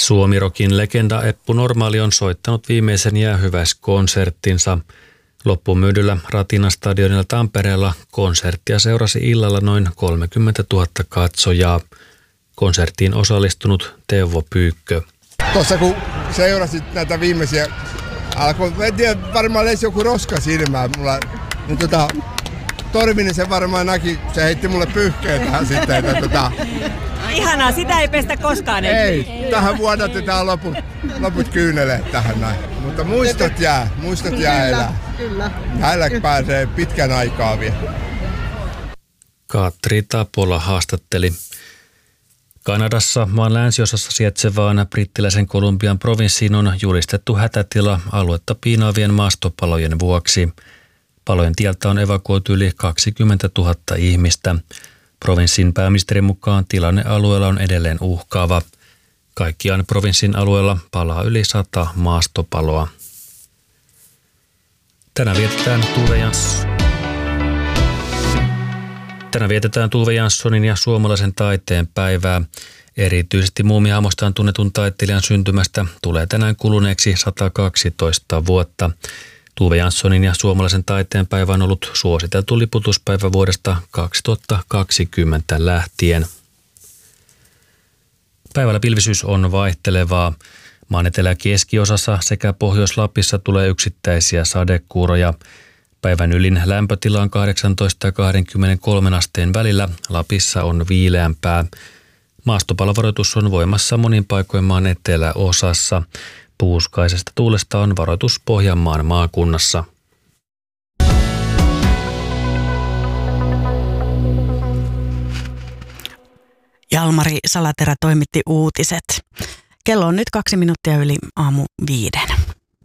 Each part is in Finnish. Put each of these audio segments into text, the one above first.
Suomirokin legenda Eppu Normaali on soittanut viimeisen jäähyväiskonserttinsa. Loppumyydyllä Ratina-stadionilla Tampereella konserttia seurasi illalla noin 30 000 katsojaa. Konserttiin osallistunut Teuvo Pyykkö. Tuossa kun seurasit näitä viimeisiä, en tiedä, varmaan leisi joku roska silmään mulla, niin Torvinen se varmaan näki, se heitti mulle pyyhkeen tähän sitten. Ihanaa, sitä ei pestä koskaan. Ei, tähän vuodatetaan loput kyyneleet tähän näin. Mutta muistot jää elää. Kyllä. Näillä pääsee pitkän aikaa vielä. Katri Tapola haastatteli. Kanadassa maan länsiosassa sijaitsevaan brittiläisen Kolumbian provinssiin on julistettu hätätila aluetta piinaavien maastopalojen vuoksi. Palojen tieltä on evakuoitu yli 20 000 ihmistä. Provinssin pääministerin mukaan tilanne alueella on edelleen uhkaava. Kaikkiaan provinssin alueella palaa yli 100 maastopaloa. Tänään vietetään Tove Janssonin ja suomalaisen taiteen päivää. Erityisesti Muumihahmostaan tunnetun taiteilijan syntymästä tulee tänään kuluneeksi 112 vuotta. Tove Janssonin ja suomalaisen taiteen päivä on ollut suositeltu liputuspäivä vuodesta 2020 lähtien. Päivällä pilvisyys on vaihtelevaa. Maan etelä- keskiosassa sekä Pohjois-Lapissa tulee yksittäisiä sadekuuroja. Päivän ylin lämpötila on 18 ja 23 asteen välillä. Lapissa on viileämpää. Maastopalovaroitus on voimassa monin paikoin maan eteläosassa. Puuskaisesta tuulesta on varoitus Pohjanmaan maakunnassa. Jalmari Salaterä toimitti uutiset. Kello on nyt 2 minuuttia yli 5:00.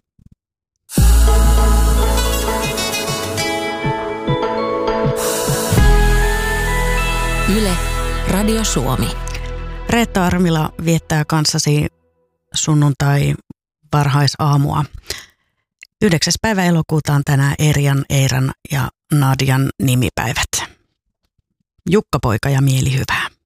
Yle, Radio Suomi. Reetta Armila viettää kanssasi sunnuntai varhaisaamua. 9. päivä elokuuta on tänään Erjan, Eiran ja Nadian nimipäivät. Jukka-poika ja mielihyvää.